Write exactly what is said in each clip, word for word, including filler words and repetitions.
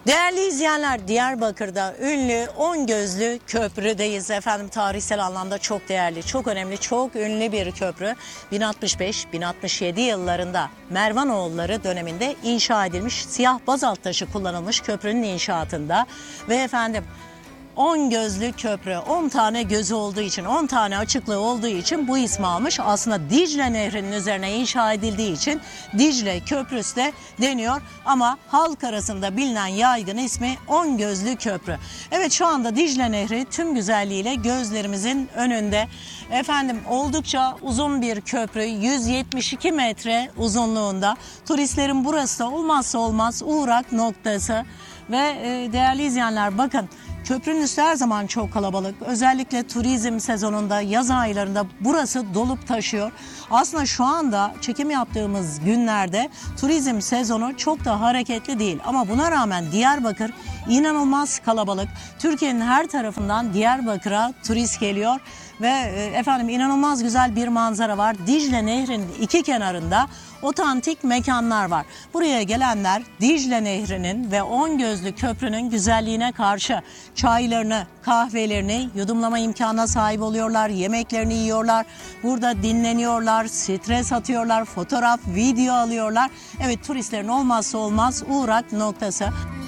Değerli izleyenler, Diyarbakır'da ünlü On Gözlü Köprü'deyiz efendim. Tarihsel anlamda çok değerli, çok önemli, çok ünlü bir köprü. bin altmış beş bin altmış yedi yıllarında Mervanoğulları döneminde inşa edilmiş, siyah bazalt taşı kullanılmış köprünün inşaatında. Ve efendim On Gözlü Köprü, on tane gözü olduğu için, on tane açıklığı olduğu için bu ismi almış. Aslında Dicle Nehri'nin üzerine inşa edildiği için Dicle Köprüsü de deniyor. Ama halk arasında bilinen yaygın ismi On Gözlü Köprü. Evet, şu anda Dicle Nehri tüm güzelliğiyle gözlerimizin önünde. Efendim oldukça uzun bir köprü, yüz yetmiş iki metre uzunluğunda. Turistlerin burası da olmazsa olmaz uğrak noktası. Ve e, değerli izleyenler, bakın, köprünün üstü her zaman çok kalabalık. Özellikle turizm sezonunda, yaz aylarında burası dolup taşıyor. Aslında şu anda çekim yaptığımız günlerde turizm sezonu çok da hareketli değil. Ama buna rağmen Diyarbakır inanılmaz kalabalık. Türkiye'nin her tarafından Diyarbakır'a turist geliyor. Ve efendim inanılmaz güzel bir manzara var. Dicle Nehri'nin iki kenarında otantik mekanlar var. Buraya gelenler Dicle Nehri'nin ve On Gözlü Köprü'nün güzelliğine karşı çaylarını, kahvelerini yudumlama imkanına sahip oluyorlar. Yemeklerini yiyorlar. Burada dinleniyorlar, stres atıyorlar, fotoğraf, video alıyorlar. Evet, turistlerin olmazsa olmaz uğrak noktası.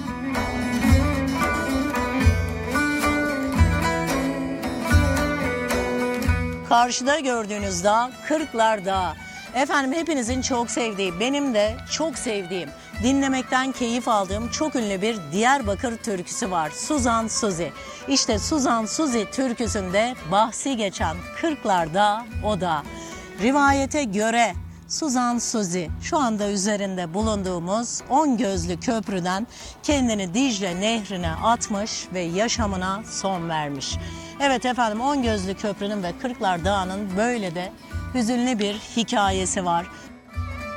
Karşıda gördüğünüz dağ Kırklar Dağı. Efendim hepinizin çok sevdiği, benim de çok sevdiğim, dinlemekten keyif aldığım çok ünlü bir Diyarbakır türküsü var. Suzan Suzi. İşte Suzan Suzi türküsünde bahsi geçen Kırklar Dağı o da. Rivayete göre Suzan Suzi şu anda üzerinde bulunduğumuz On Gözlü Köprü'den kendini Dicle Nehri'ne atmış ve yaşamına son vermiş. Evet efendim, On Gözlü Köprü'nün ve Kırklar Dağı'nın böyle de hüzünlü bir hikayesi var.